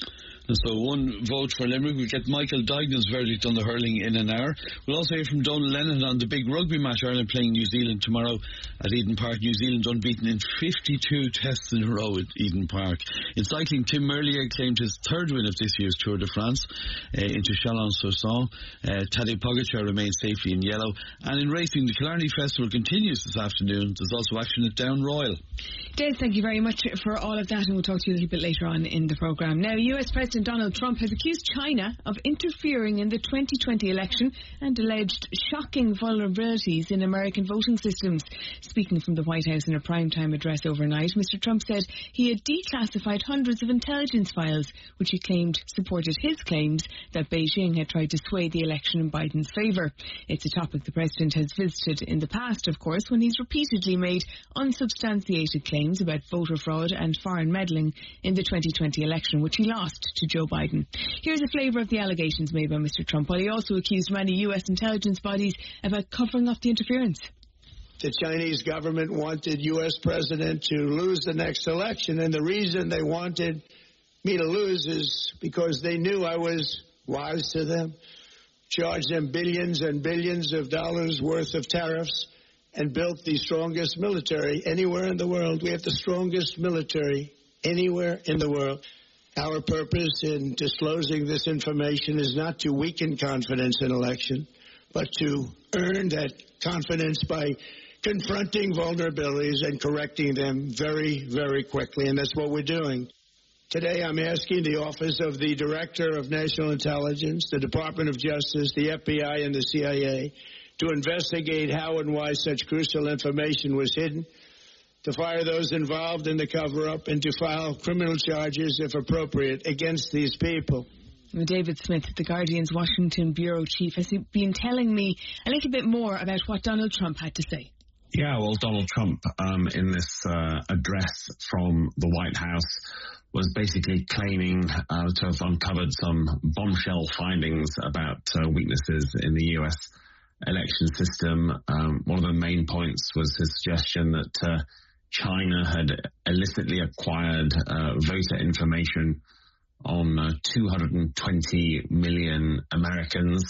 So one vote for Limerick. We'll get Michael Dignan's verdict on the hurling in an hour. We'll also hear from Donal Lennon on the big rugby match. Ireland playing New Zealand tomorrow at Eden Park. New Zealand unbeaten in fifty-two tests in a row at Eden Park. In cycling, Tim Merlier claimed his third win of this year's Tour de France uh, into Chalon-sur-Saône. Uh, Tadej Pogačar remains safely in yellow. And in racing, the Killarney Festival continues this afternoon. There's also action at Down Royal. Des, thank you very much for all of that, and we'll talk to you a little bit later on in the programme. Now, U S President Donald Trump has accused China of interfering in the twenty twenty election and alleged shocking vulnerabilities in American voting systems. Speaking from the White House in a primetime address overnight, Mister Trump said he had declassified hundreds of intelligence files, which he claimed supported his claims that Beijing had tried to sway the election in Biden's favour. It's a topic the president has visited in the past, of course, when he's repeatedly made unsubstantiated claims about voter fraud and foreign meddling in the twenty twenty election, which he lost to Joe Biden. Here's a flavour of the allegations made by Mister Trump, while he also accused many U S intelligence bodies about covering up the interference. The Chinese government wanted U S President to lose the next election, and the reason they wanted me to lose is because they knew I was wise to them, charged them billions and billions of dollars worth of tariffs, and built the strongest military anywhere in the world. We have the strongest military anywhere in the world. Our purpose in disclosing this information is not to weaken confidence in election, but to earn that confidence by confronting vulnerabilities and correcting them very, very quickly, and that's what we're doing. Today I'm asking the Office of the Director of National Intelligence, the Department of Justice, the F B I, and the C I A to investigate how and why such crucial information was hidden, to fire those involved in the cover-up, and to file criminal charges, if appropriate, against these people. David Smith, The Guardian's Washington bureau chief, has been telling me a little bit more about what Donald Trump had to say. Yeah, well, Donald Trump, um, in this uh, address from the White House, was basically claiming uh, to have uncovered some bombshell findings about uh, weaknesses in the U S election system. Um, one of the main points was his suggestion that uh, China had illicitly acquired uh, voter information on uh, two hundred twenty million Americans,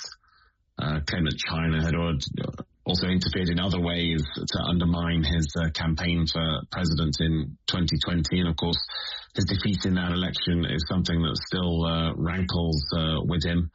uh, claimed that China had also interfered in other ways to undermine his uh, campaign for president in twenty twenty. And of course, his defeat in that election is something that still uh, rankles uh, with him.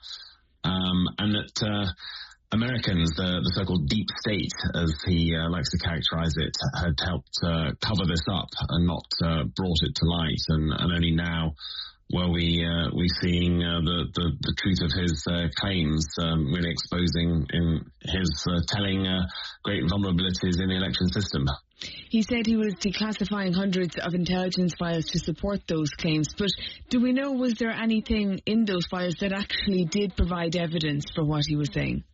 Um, and that uh, Americans, the, the so-called deep state, as he uh, likes to characterize it, had helped uh, cover this up and not uh, brought it to light. And, and only now were we uh, we seeing uh, the, the the truth of his uh, claims, um, really exposing in his uh, telling uh, great vulnerabilities in the election system. He said he was declassifying hundreds of intelligence files to support those claims, but do we know, was there anything in those files that actually did provide evidence for what he was saying?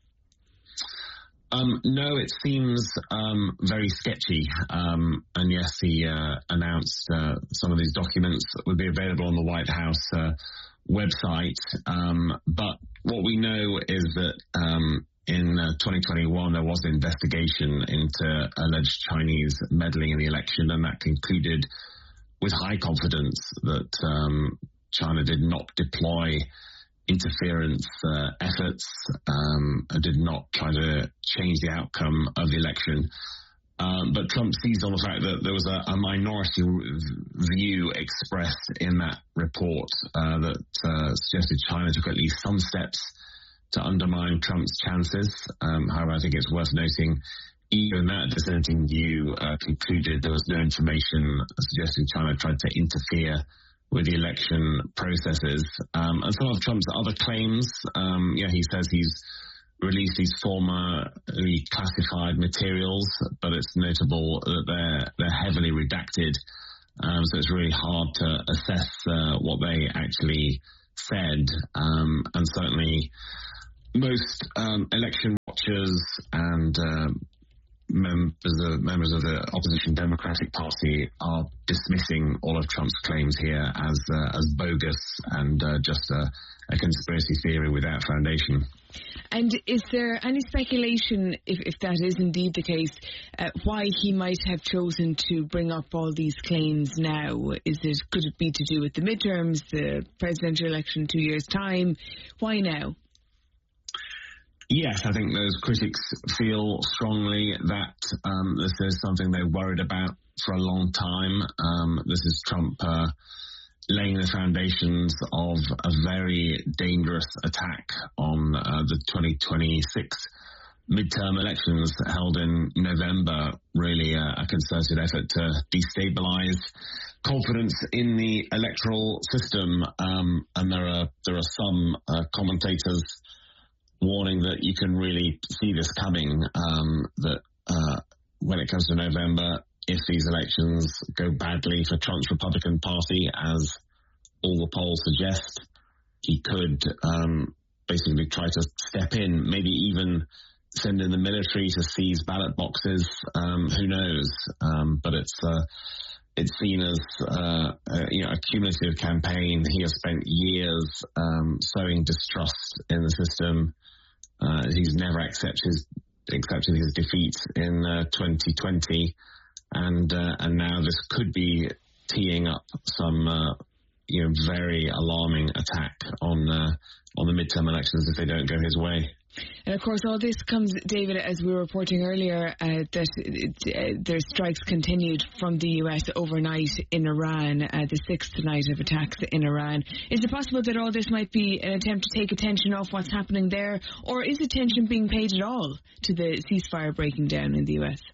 Um, no, it seems um, very sketchy. Um, and yes, he uh, announced uh, some of these documents would be available on the White House uh, website. Um, but what we know is that um, in uh, twenty twenty-one there was an investigation into alleged Chinese meddling in the election, and that concluded with high confidence that um, China did not deploy interference uh, efforts, um, did not try to change the outcome of the election. Um, but Trump seized on the fact that there was a, a minority view expressed in that report uh, that uh, suggested China took at least some steps to undermine Trump's chances. Um, however, I think it's worth noting, even that dissenting view uh, concluded there was no information suggesting China tried to interfere with the election processes. Um, and some of Trump's other claims, um, yeah, he says he's released these formerly classified materials, but it's notable that they're, they're heavily redacted. Um, so it's really hard to assess uh, what they actually said. Um, and certainly most um, election watchers and uh, members of, members of the opposition Democratic Party are dismissing all of Trump's claims here as uh, as bogus and uh, just a, a conspiracy theory without foundation. And is there any speculation, if, if that is indeed the case, uh, why he might have chosen to bring up all these claims now? Is it, could it be to do with the midterms, the presidential election in two years' time? Why now? Yes, I think those critics feel strongly that um, this is something they're worried about for a long time. Um, this is Trump uh, laying the foundations of a very dangerous attack on uh, the twenty twenty-six midterm elections held in November, really a, a concerted effort to destabilize confidence in the electoral system. Um, and there are there are some uh, commentators warning that you can really see this coming, um, that uh, when it comes to November, if these elections go badly for Trump's Republican Party, as all the polls suggest, he could um, basically try to step in, maybe even send in the military to seize ballot boxes. Um, who knows? Um, but it's uh, it's seen as uh, a, you know, a cumulative campaign. He has spent years um, sowing distrust in the system. Uh, he's never accepted his, accepted his defeat in uh, twenty twenty, and uh, and now this could be teeing up some uh, you know very alarming attack on uh, on the midterm elections if they don't go his way. And of course, all this comes, David, as we were reporting earlier, uh, that uh, their strikes continued from the U S overnight in Iran, uh, the sixth night of attacks in Iran. Is it possible that all this might be an attempt to take attention off what's happening there, or is attention being paid at all to the ceasefire breaking down in the U S?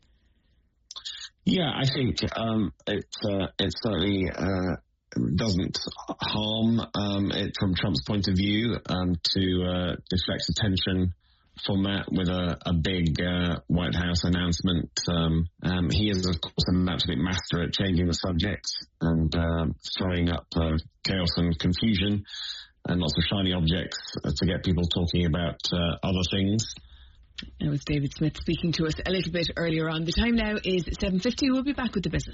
Yeah, I think um, it, uh, it certainly uh, doesn't harm um, it from Trump's point of view um, to uh, deflect attention from that with a, a big uh, White House announcement. Um, um, he is, of course, an absolute master at changing the subject and uh, throwing up uh, chaos and confusion and lots of shiny objects uh, to get people talking about uh, other things. It was David Smith speaking to us a little bit earlier on. The time now is seven fifty. We'll be back with the business.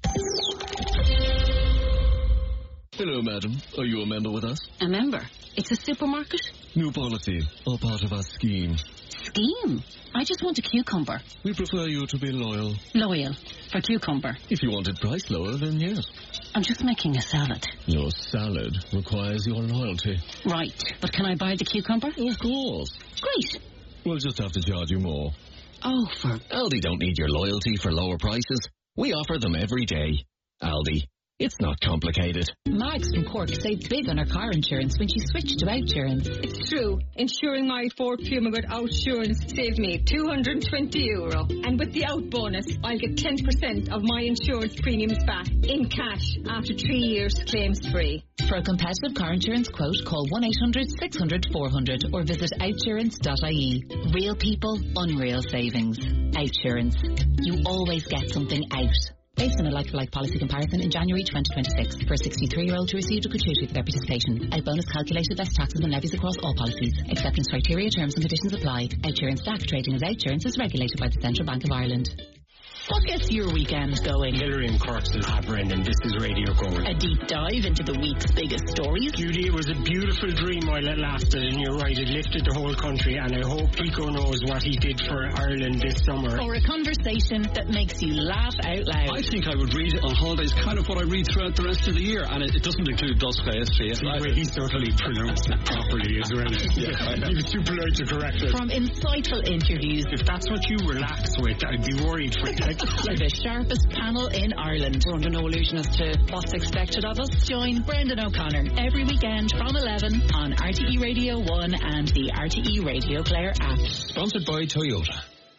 Hello, madam. Are you a member with us? A member? It's a supermarket? New policy, or part of our scheme. Scheme? I just want a cucumber. We prefer you to be loyal. Loyal? For cucumber? If you wanted price lower, then yes. I'm just making a salad. Your salad requires your loyalty. Right, but can I buy the cucumber? Of course. Great. We'll just have to charge you more. Oh, for... Aldi don't need your loyalty for lower prices. We offer them every day. Aldi. It's not complicated. Mags from Cork saved big on her car insurance when she switched to Outsurance. It's true. Insuring my Ford Puma with Outsurance saved me two hundred twenty euro. And with the Out bonus, I'll get ten percent of my insurance premiums back in cash after three years claims free. For a competitive car insurance quote, call one eight hundred six hundred four hundred or visit outsurance dot I E. Real people, unreal savings. Outsurance. You always get something out. Based on a like-for-like policy comparison in January twenty twenty-six, for a sixty-three-year-old who received a gratuity for their participation. Out bonus calculated less taxes and levies across all policies. Acceptance criteria, terms and conditions apply. Outsurance D A C trading as Outsurance is regulated by the Central Bank of Ireland. What gets your weekend going? Hillary and Corkson have Brendan. This is Radio Gold. A deep dive into the week's biggest stories. Judy, it was a beautiful dream while it lasted, and you're right, it lifted the whole country, and I hope Pico knows what he did for Ireland this summer. Or a conversation that makes you laugh out loud. I think I would read on holidays kind of what I read throughout the rest of the year, and it, it doesn't include Dostoevsky. Well, he certainly pronounced it properly as well. Yeah, he was too polite to correct it. From insightful interviews. If that's what you relax with, I'd be worried for you. To the sharpest panel in Ireland. We're under no illusion as to what's expected of us. Join Brendan O'Connor every weekend from eleven on R T E Radio one and the R T E Radio Player app. Sponsored by Toyota.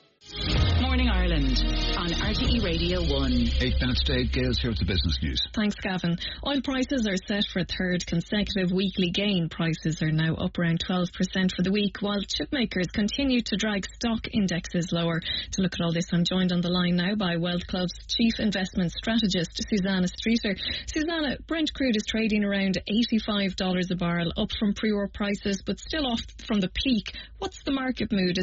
Morning Ireland on R T E Radio one. Eight minutes to eight. Gail's here with the business news. Thanks, Gavin. Oil prices are set for a third consecutive weekly gain. Prices are now up around twelve percent for the week, while chip makers continue to drag stock indexes lower. To look at all this, I'm joined on the line now by Wealth Club's Chief Investment Strategist, Susanna Streeter. Susanna, Brent crude is trading around eighty-five dollars a barrel, up from pre-war prices, but still off from the peak. What's the market mood